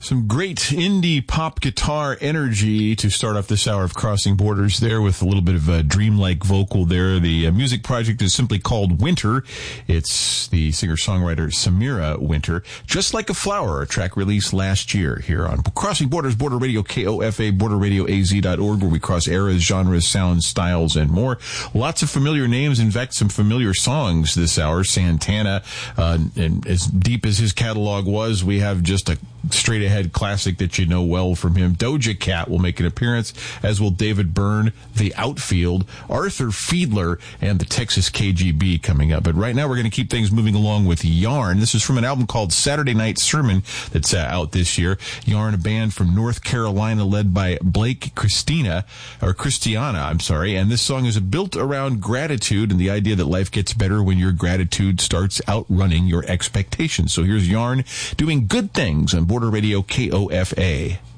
Some great indie pop guitar energy to start off this hour of Crossing Borders there with a little bit of a dreamlike vocal there. The music project is simply called Winter. It's the singer-songwriter Samira Winter. Just Like a Flower, a track released last year here on Crossing Borders, Border Radio KOFA, borderradioaz.org, where we cross eras, genres, sounds, styles, and more. Lots of familiar names, in fact, some familiar songs this hour. Santana, and as deep as his catalog was, we have just a straight-ahead classic that you know well from him. Doja Cat will make an appearance, as will David Byrne, The Outfield, Arthur Fiedler, and the Texas KGB coming up. But right now we're going to keep things moving along with Yarn. This is from an album called Saturday Night Sermon that's out this year. Yarn, a band from North Carolina led by Blake Christiana, and this song is built around gratitude and the idea that life gets better when your gratitude starts outrunning your expectations. So here's Yarn doing Good Things on Border Radio KOFA.